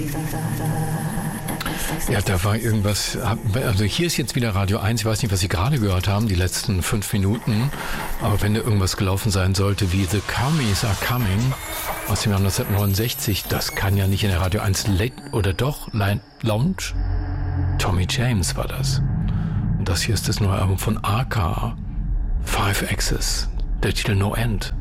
Ja, da war irgendwas, also hier ist jetzt wieder Radio 1, ich weiß nicht, was Sie gerade gehört haben, die letzten 5 Minuten, aber wenn da irgendwas gelaufen sein sollte wie The Commies Are Coming aus dem Jahr 1969, das kann ja nicht in der Radio 1 Late oder doch Lounge? Tommy James war das. Und das hier ist das neue Album von AK, 5 Axis, der Titel No End.